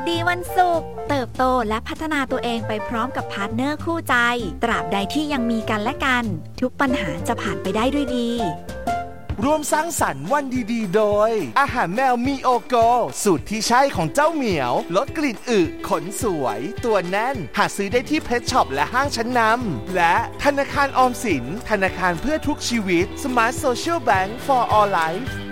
ดีวันศุกร์เติบโตและพัฒนาตัวเองไปพร้อมกับพาร์ทเนอร์คู่ใจตราบใดที่ยังมีกันและกันทุกปัญหาจะผ่านไปได้ด้วยดีร่วมสร้างสรรค์วันดีๆโดยอาหารแมวมีโอโกสูตรที่ใช่ของเจ้าเหมียวลดกลิ่นอึขนสวยตัวแน่นหาซื้อได้ที่เพชช็อปและห้างชั้นนำและธนาคารออมสินธนาคารเพื่อทุกชีวิต Smart Social Bank for All Life